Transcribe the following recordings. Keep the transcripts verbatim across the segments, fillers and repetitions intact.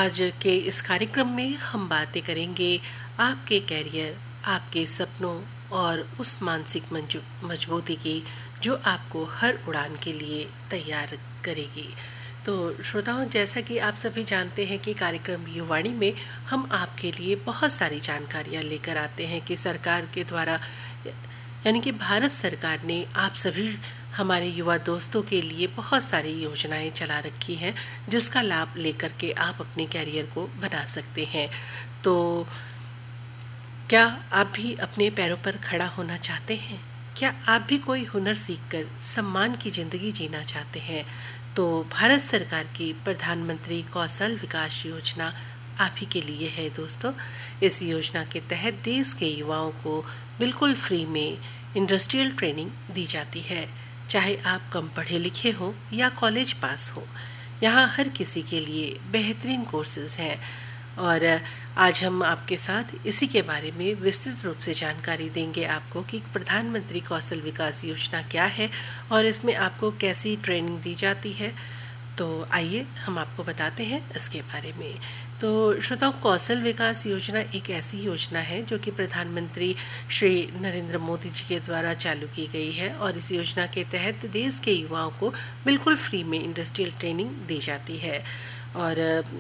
आज के इस कार्यक्रम में हम बातें करेंगे आपके कैरियर, आपके सपनों और उस मानसिक मजबूती की जो आपको हर उड़ान के लिए तैयार करेगी। तो श्रोताओं, जैसा कि आप सभी जानते हैं कि कार्यक्रम युवाणी में हम आपके लिए बहुत सारी जानकारियां लेकर आते हैं कि सरकार के द्वारा, यानी कि भारत सरकार ने आप सभी हमारे युवा दोस्तों के लिए बहुत सारी योजनाएं चला रखी हैं जिसका लाभ लेकर के आप अपने कैरियर को बना सकते हैं। तो क्या आप भी अपने पैरों पर खड़ा होना चाहते हैं? क्या आप भी कोई हुनर सीखकर सम्मान की ज़िंदगी जीना चाहते हैं? तो भारत सरकार की प्रधानमंत्री कौशल विकास योजना आप ही के लिए है दोस्तों। इस योजना के तहत देश के युवाओं को बिल्कुल फ्री में इंडस्ट्रियल ट्रेनिंग दी जाती है, चाहे आप कम पढ़े लिखे हों या कॉलेज पास हो। यहाँ हर किसी के लिए बेहतरीन कोर्सेज हैं और आज हम आपके साथ इसी के बारे में विस्तृत रूप से जानकारी देंगे आपको कि प्रधानमंत्री कौशल विकास योजना क्या है और इसमें आपको कैसी ट्रेनिंग दी जाती है। तो आइए हम आपको बताते हैं इसके बारे में। तो श्रोताओं, कौशल विकास योजना एक ऐसी योजना है जो कि प्रधानमंत्री श्री नरेंद्र मोदी जी के द्वारा चालू की गई है और इस योजना के तहत देश के युवाओं को बिल्कुल फ्री में इंडस्ट्रियल ट्रेनिंग दी जाती है। और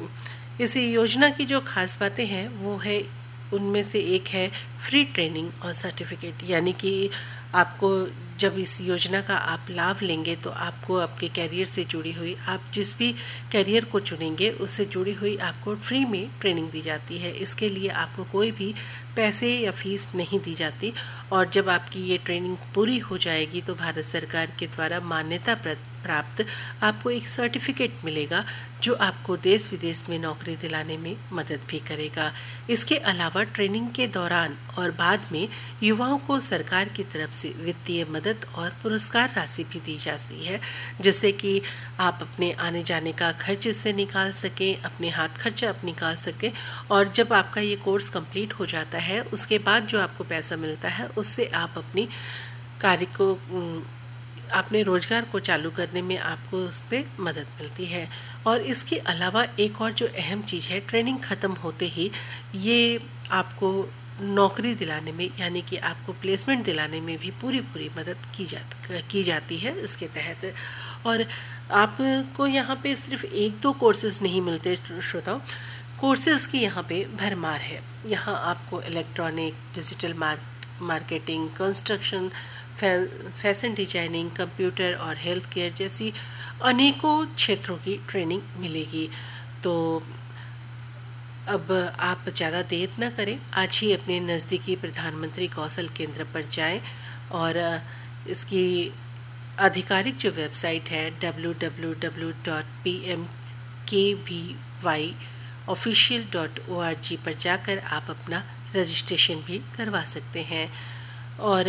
इस योजना की जो खास बातें हैं वो है, उनमें से एक है फ्री ट्रेनिंग और सर्टिफिकेट, यानी कि आपको जब इस योजना का आप लाभ लेंगे तो आपको आपके कैरियर से जुड़ी हुई, आप जिस भी कैरियर को चुनेंगे उससे जुड़ी हुई आपको फ्री में ट्रेनिंग दी जाती है। इसके लिए आपको कोई भी पैसे या फीस नहीं दी जाती और जब आपकी ये ट्रेनिंग पूरी हो जाएगी तो भारत सरकार के द्वारा मान्यता प्राप्त आपको एक सर्टिफिकेट मिलेगा जो आपको देश विदेश में नौकरी दिलाने में मदद भी करेगा। इसके अलावा ट्रेनिंग के दौरान और बाद में युवाओं को सरकार की तरफ से वित्तीय मदद और पुरस्कार राशि भी दी जाती है, जिससे कि आप अपने आने जाने का खर्च इससे निकाल सकें, अपने हाथ खर्चा आप निकाल सकें। और जब आपका ये कोर्स कंप्लीट हो जाता है उसके बाद जो आपको पैसा मिलता है उससे आप अपनी कार्य को, अपने रोजगार को चालू करने में आपको उस पर मदद मिलती है। और इसके अलावा एक और जो अहम चीज़ है, ट्रेनिंग ख़त्म होते ही ये आपको नौकरी दिलाने में, यानी कि आपको प्लेसमेंट दिलाने में भी पूरी पूरी मदद की जाती की जाती है इसके तहत। और आपको यहाँ पे सिर्फ एक दो कोर्सेज नहीं मिलते श्रोताओ, कोर्सेज की यहाँ पे भरमार है। यहाँ आपको electronic, digital marketing, construction, fashion designing, computer और हेल्थ केयर जैसी अनेकों क्षेत्रों की ट्रेनिंग मिलेगी। तो अब आप ज़्यादा देर न करें, आज ही अपने नज़दीकी प्रधानमंत्री कौशल केंद्र पर जाएं और इसकी आधिकारिक जो वेबसाइट है W W W dot P M के we Y official dot O R G पर जाकर आप अपना रजिस्ट्रेशन भी करवा सकते हैं। और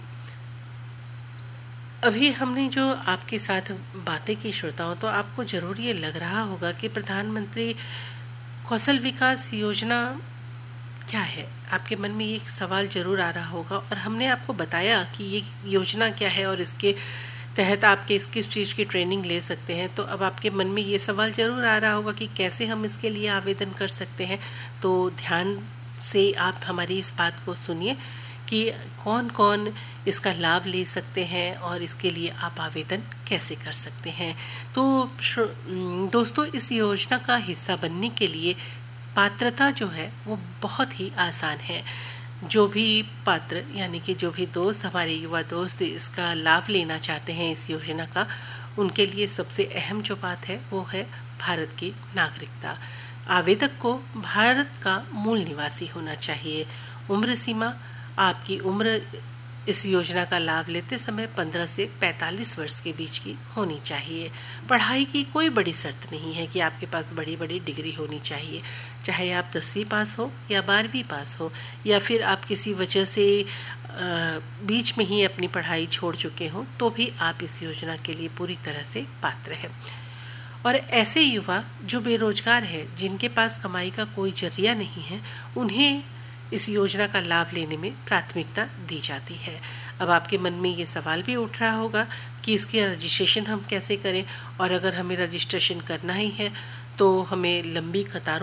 अभी हमने जो आपके साथ बातें की श्रोताओं, तो आपको ज़रूर ये लग रहा होगा कि प्रधानमंत्री कौशल विकास योजना क्या है। आपके मन में ये सवाल ज़रूर आ रहा होगा और हमने आपको बताया कि ये योजना क्या है और इसके तहत आप किस किस चीज़ की ट्रेनिंग ले सकते हैं। तो अब आपके मन में ये सवाल ज़रूर आ रहा होगा कि कैसे हम इसके लिए आवेदन कर सकते हैं। तो ध्यान से आप हमारी इस बात को सुनिए कि कौन कौन इसका लाभ ले सकते हैं और इसके लिए आप आवेदन कैसे कर सकते हैं। तो दोस्तों, इस योजना का हिस्सा बनने के लिए पात्रता जो है वो बहुत ही आसान है। जो भी पात्र, यानी कि जो भी दोस्त, हमारे युवा दोस्त इसका लाभ लेना चाहते हैं इस योजना का, उनके लिए सबसे अहम जो बात है वो है भारत की नागरिकता। आवेदक को भारत का मूल निवासी होना चाहिए। उम्र सीमा, आपकी उम्र इस योजना का लाभ लेते समय पंद्रह से पैंतालीस वर्ष के बीच की होनी चाहिए। पढ़ाई की कोई बड़ी शर्त नहीं है कि आपके पास बड़ी बड़ी डिग्री होनी चाहिए, चाहे आप दसवीं पास हो या बारहवीं पास हो या फिर आप किसी वजह से बीच में ही अपनी पढ़ाई छोड़ चुके हों, तो भी आप इस योजना के लिए पूरी तरह से पात्र हैं। और ऐसे युवा जो बेरोजगार है, जिनके पास कमाई का कोई जरिया नहीं है, उन्हें इस योजना का लाभ लेने में प्राथमिकता दी जाती है। अब आपके मन में ये सवाल भी उठ रहा होगा कि इसकी रजिस्ट्रेशन हम कैसे करें, और अगर हमें रजिस्ट्रेशन करना ही है तो हमें लंबी कतारों